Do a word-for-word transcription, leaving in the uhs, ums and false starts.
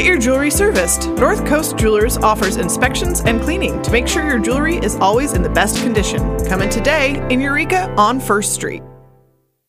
your jewelry serviced. North Coast Jewelers offers inspections and cleaning to make sure your jewelry is always in the best condition. Come in today in Eureka on First Street.